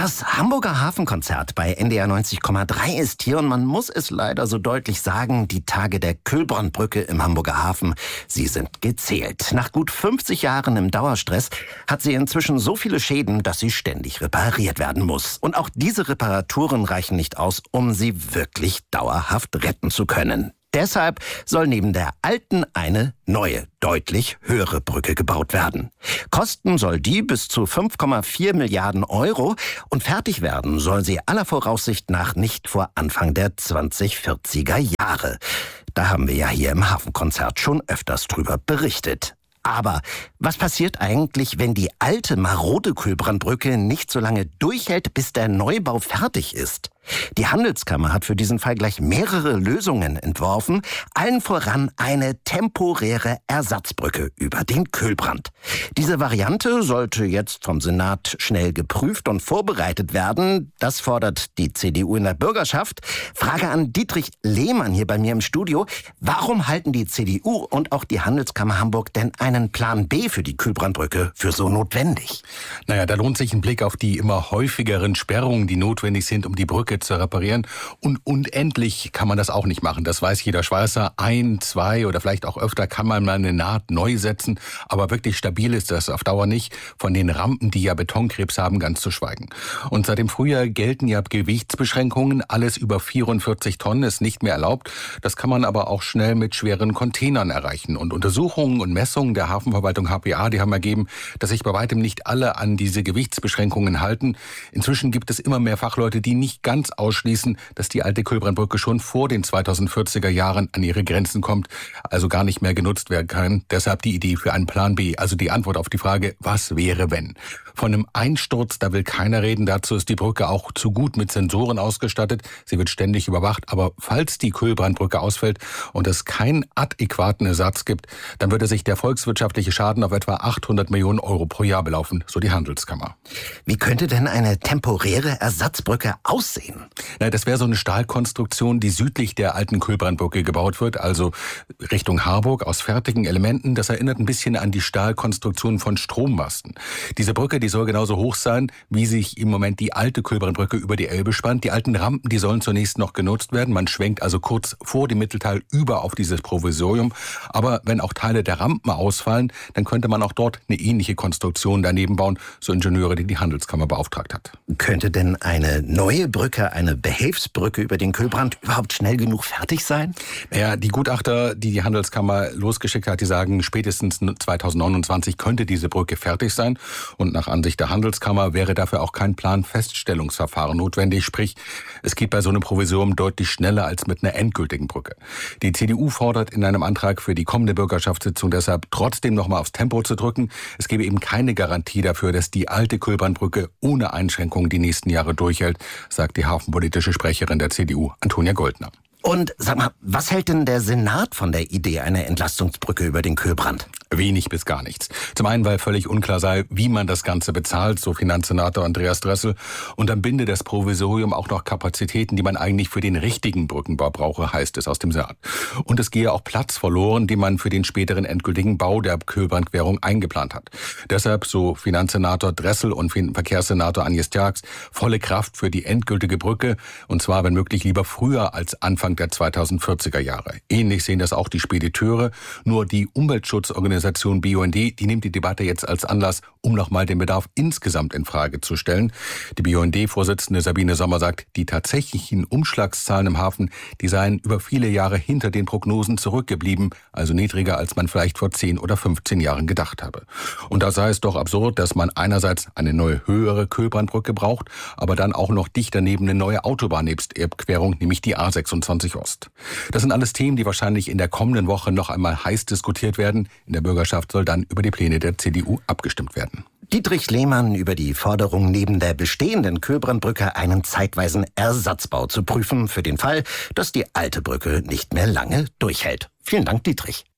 Das Hamburger Hafenkonzert bei NDR 90,3 ist hier und man muss es leider so deutlich sagen, die Tage der Kühlbrandbrücke im Hamburger Hafen, sie sind gezählt. Nach gut 50 Jahren im Dauerstress hat sie inzwischen so viele Schäden, dass sie ständig repariert werden muss. Und auch diese Reparaturen reichen nicht aus, um sie wirklich dauerhaft retten zu können. Deshalb soll neben der alten eine neue, deutlich höhere Brücke gebaut werden. Kosten soll die bis zu 5,4 Milliarden Euro und fertig werden soll sie aller Voraussicht nach nicht vor Anfang der 2040er Jahre. Da haben wir ja hier im Hafenkonzert schon öfters drüber berichtet. Aber was passiert eigentlich, wenn die alte marode Kühlbrandbrücke nicht so lange durchhält, bis der Neubau fertig ist? Die Handelskammer hat für diesen Fall gleich mehrere Lösungen entworfen, allen voran eine temporäre Ersatzbrücke über den Kühlbrand. Diese Variante sollte jetzt vom Senat schnell geprüft und vorbereitet werden. Das fordert die CDU in der Bürgerschaft. Frage an Dietrich Lehmann hier bei mir im Studio. Warum halten die CDU und auch die Handelskammer Hamburg denn einen Plan B für die Kühlbrandbrücke für so notwendig? Naja, da lohnt sich ein Blick auf die immer häufigeren Sperrungen, die notwendig sind, um die Brücke zu reparieren. Und unendlich kann man das auch nicht machen. Das weiß jeder Schweißer. 1, 2 oder vielleicht auch öfter kann man mal eine Naht neu setzen. Aber wirklich stabil ist das auf Dauer nicht. Von den Rampen, die ja Betonkrebs haben, ganz zu schweigen. Und seit dem Frühjahr gelten ja Gewichtsbeschränkungen. Alles über 44 Tonnen ist nicht mehr erlaubt. Das kann man aber auch schnell mit schweren Containern erreichen. Und Untersuchungen und Messungen der Hafenverwaltung HPA, die haben ergeben, dass sich bei weitem nicht alle an diese Gewichtsbeschränkungen halten. Inzwischen gibt es immer mehr Fachleute, die nicht ganz ausschließen, dass die alte Kühlbrandbrücke schon vor den 2040er Jahren an ihre Grenzen kommt, also gar nicht mehr genutzt werden kann. Deshalb die Idee für einen Plan B, also die Antwort auf die Frage, was wäre wenn? Von einem Einsturz, da will keiner reden. Dazu ist die Brücke auch zu gut mit Sensoren ausgestattet. Sie wird ständig überwacht. Aber falls die Kühlbrandbrücke ausfällt und es keinen adäquaten Ersatz gibt, dann würde sich der volkswirtschaftliche Schaden auf etwa 800 Millionen Euro pro Jahr belaufen, so die Handelskammer. Wie könnte denn eine temporäre Ersatzbrücke aussehen? Na, das wäre so eine Stahlkonstruktion, die südlich der alten Kühlbrandbrücke gebaut wird, also Richtung Harburg aus fertigen Elementen. Das erinnert ein bisschen an die Stahlkonstruktion von Strommasten. Diese Brücke, die soll genauso hoch sein, wie sich im Moment die alte Kühlbrandbrücke über die Elbe spannt. Die alten Rampen, die sollen zunächst noch genutzt werden. Man schwenkt also kurz vor dem Mittelteil über auf dieses Provisorium. Aber wenn auch Teile der Rampen ausfallen, dann könnte man auch dort eine ähnliche Konstruktion daneben bauen, so Ingenieure, die die Handelskammer beauftragt hat. Könnte denn eine neue Brücke, eine Behelfsbrücke über den Kühlbrand überhaupt schnell genug fertig sein? Naja, die Gutachter, die die Handelskammer losgeschickt hat, die sagen, spätestens 2029 könnte diese Brücke fertig sein. Und nach Ansicht der Handelskammer wäre dafür auch kein Planfeststellungsverfahren notwendig. Sprich, es geht bei so einem Provisorium deutlich schneller als mit einer endgültigen Brücke. Die CDU fordert in einem Antrag für die kommende Bürgerschaftssitzung deshalb trotzdem nochmal aufs Tempo zu drücken. Es gebe eben keine Garantie dafür, dass die alte Kühlbrandbrücke ohne Einschränkungen die nächsten Jahre durchhält, sagt die hafenpolitische Sprecherin der CDU, Antonia Goldner. Und sag mal, was hält denn der Senat von der Idee einer Entlastungsbrücke über den Kühlbrand? Wenig bis gar nichts. Zum einen, weil völlig unklar sei, wie man das Ganze bezahlt, so Finanzsenator Andreas Dressel. Und dann binde das Provisorium auch noch Kapazitäten, die man eigentlich für den richtigen Brückenbau brauche, heißt es aus dem Senat. Und es gehe auch Platz verloren, den man für den späteren endgültigen Bau der Kühlbrandquerung eingeplant hat. Deshalb, so Finanzsenator Dressel und Verkehrssenator Agnes Tjax, volle Kraft für die endgültige Brücke. Und zwar, wenn möglich, lieber früher als Anfang der 2040er Jahre. Ähnlich sehen das auch die Spediteure. Nur die Umweltschutzorganisation BUND, die nimmt die Debatte jetzt als Anlass, um nochmal den Bedarf insgesamt in Frage zu stellen. Die BUND-Vorsitzende Sabine Sommer sagt, die tatsächlichen Umschlagszahlen im Hafen, die seien über viele Jahre hinter den Prognosen zurückgeblieben, also niedriger, als man vielleicht vor 10 oder 15 Jahren gedacht habe. Und da sei es doch absurd, dass man einerseits eine neue höhere Kühlbrandbrücke braucht, aber dann auch noch dicht daneben eine neue Autobahn nebst Elbquerung, nämlich die A26 Ost. Das sind alles Themen, die wahrscheinlich in der kommenden Woche noch einmal heiß diskutiert werden. In der Bürgerschaft soll dann über die Pläne der CDU abgestimmt werden. Dietrich Lehmann über die Forderung, neben der bestehenden Kühlbrandbrücke einen zeitweisen Ersatzbau zu prüfen, für den Fall, dass die alte Brücke nicht mehr lange durchhält. Vielen Dank, Dietrich.